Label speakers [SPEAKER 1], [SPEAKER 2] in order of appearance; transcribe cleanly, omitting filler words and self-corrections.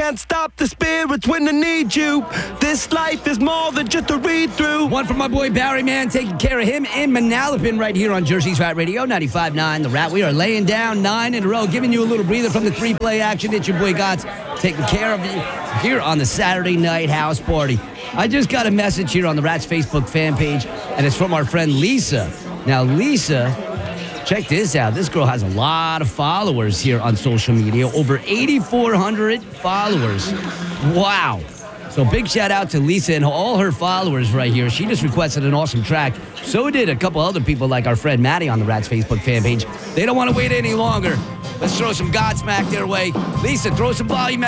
[SPEAKER 1] can't stop the spirits when I need you. This life is more than just a read-through.
[SPEAKER 2] One from my boy Barry, man, taking care of him in Manalapan right here on Jersey's Rat Radio, 95.9 The Rat. We are laying down 9 in a row, giving you a little breather from the 3-play action that your boy got, taking care of you here on the Saturday night house party. I just got a message here on the Rat's Facebook fan page, and it's from our friend Lisa. Now, Lisa, check this out. This girl has a lot of followers here on social media, over 8,400 followers. Wow. So big shout out to Lisa and all her followers right here. She just requested an awesome track. So did a couple other people like our friend Maddie on the Rats Facebook fan page. They don't want to wait any longer. Let's throw some Godsmack their way. Lisa, throw some volume